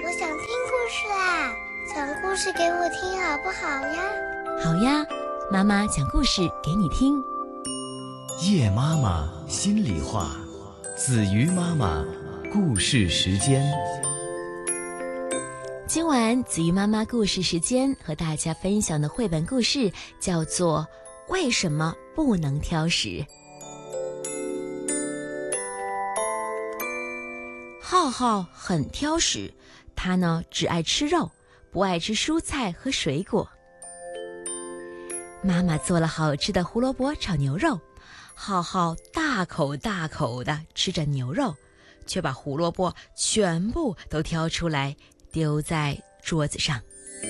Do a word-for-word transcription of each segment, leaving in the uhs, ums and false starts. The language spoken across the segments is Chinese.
我想听故事啦，讲故事给我听好不好呀？ 好呀，妈妈讲故事给你听。 夜妈妈心里话，子瑜妈妈故事时间。 今晚子瑜妈妈故事时间和大家分享的绘本故事叫做《为什么不能挑食》。浩浩很挑食，他呢只爱吃肉，不爱吃蔬菜和水果。妈妈做了好吃的胡萝卜炒牛肉，浩浩大口大口地吃着牛肉，却把胡萝卜全部都挑出来丢在桌子上。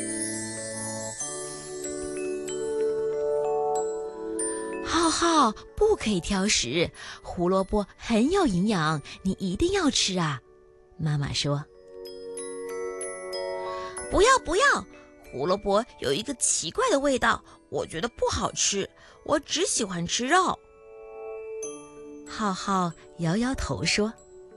浩浩，不可以挑食，胡萝卜很有营养，你一定要吃啊！妈妈说。 不要不要，胡萝卜有一个奇怪的味道，我觉得不好吃，我只喜欢吃肉。 浩浩摇摇头说。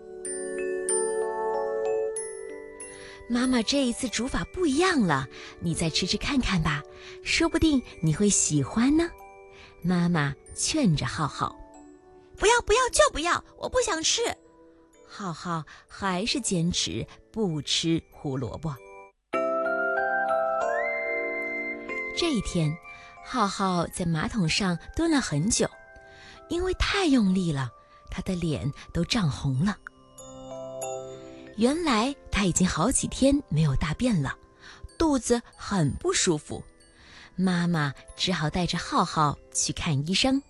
妈妈这一次煮法不一样了，你再吃吃看看吧，说不定你会喜欢呢。妈妈劝着浩浩。 不要不要就不要，我不想吃。 浩浩还是坚持不吃胡萝卜。这一天，浩浩在马桶上蹲了很久，因为太用力了，他的脸都涨红了。原来他已经好几天没有大便了，肚子很不舒服。妈妈只好带着浩浩去看医生。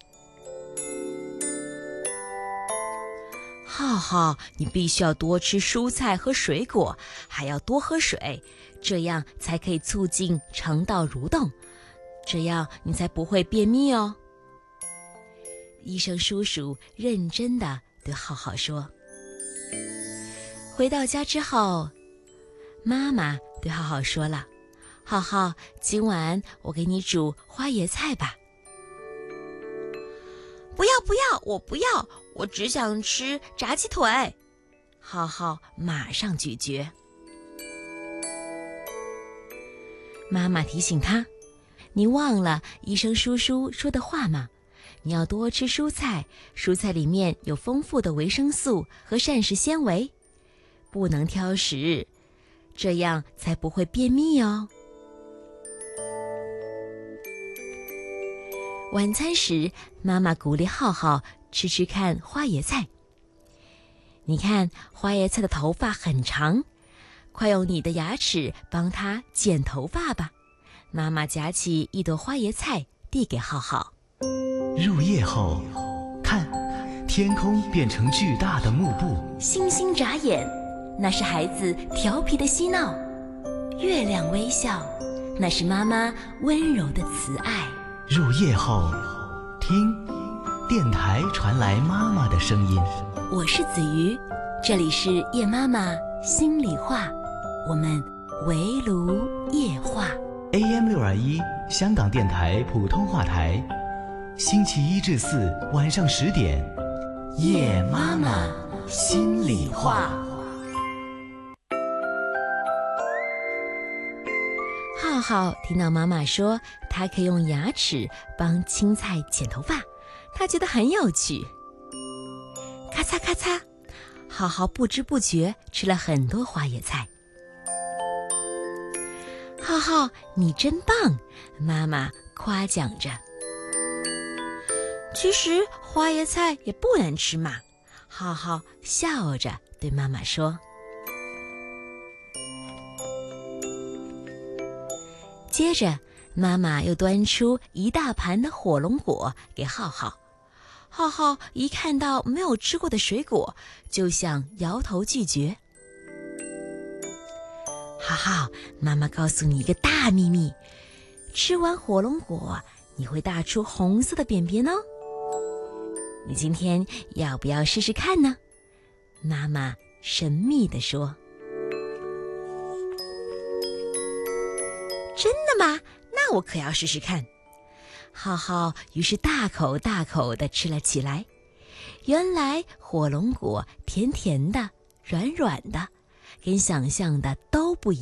浩浩，你必须要多吃蔬菜和水果，还要多喝水，这样才可以促进肠道蠕动，这样你才不会便秘哦。医生叔叔认真地对浩浩说。回到家之后，妈妈对浩浩说了，浩浩，今晚我给你煮花椰菜吧。 不要不要，我不要，我只想吃炸鸡腿。 浩浩马上拒绝。妈妈提醒他，你忘了医生叔叔说的话吗？你要多吃蔬菜，蔬菜里面有丰富的维生素和膳食纤维，不能挑食，这样才不会便秘哦。晚餐时，妈妈鼓励浩浩吃吃看花椰菜。你看，花椰菜的头发很长，快用你的牙齿帮它剪头发吧。妈妈夹起一朵花椰菜递给浩浩。 入夜后，看，天空变成巨大的幕布， 星星眨眼，那是孩子调皮的嬉闹；月亮微笑，那是妈妈温柔的慈爱。 入夜后，听，电台传来妈妈的声音。 我是子瑜，这里是夜妈妈心里话，我们围炉夜话。 A M 六二一，香港电台普通话台，星期一至四晚上十点，夜妈妈心里话。 浩浩听到妈妈说他可以用牙齿帮青菜剪头发，他觉得很有趣。咔嚓咔嚓，浩浩不知不觉吃了很多花椰菜。浩浩，你真棒，妈妈夸奖着。其实花椰菜也不难吃嘛，浩浩笑着对妈妈说。接着，妈妈又端出一大盘的火龙果给浩浩。浩浩一看到没有吃过的水果，就想摇头拒绝。浩浩，妈妈告诉你一个大秘密，吃完火龙果，你会大出红色的便便哦。你今天要不要试试看呢？妈妈神秘地说。 真的吗？那我可要试试看。 浩浩于是大口大口地吃了起来。原来火龙果甜甜的，软软的，跟想象的都都不一样。